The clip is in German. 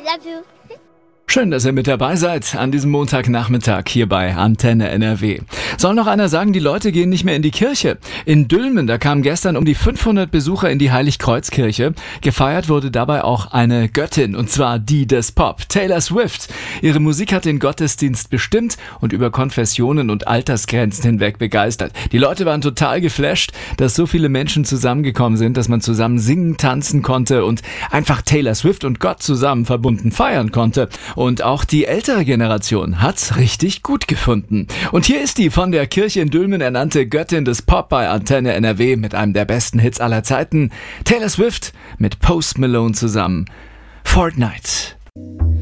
Love you. Schön, dass ihr mit dabei seid an diesem Montagnachmittag hier bei Antenne NRW. Soll noch einer sagen, die Leute gehen nicht mehr in die Kirche? In Dülmen, da kamen gestern um die 500 Besucher in die Heiligkreuzkirche. Gefeiert wurde dabei auch eine Göttin, und zwar die des Pop, Taylor Swift. Ihre Musik hat den Gottesdienst bestimmt und über Konfessionen und Altersgrenzen hinweg begeistert. Die Leute waren total geflasht, dass so viele Menschen zusammengekommen sind, dass man zusammen singen, tanzen konnte und einfach Taylor Swift und Gott zusammen verbunden feiern konnte. Und auch die ältere Generation hat's richtig gut gefunden. Und hier ist die von der Kirche in Dülmen ernannte Göttin des Pop bei Antenne NRW mit einem der besten Hits aller Zeiten. Taylor Swift mit Post Malone zusammen. Fortnite.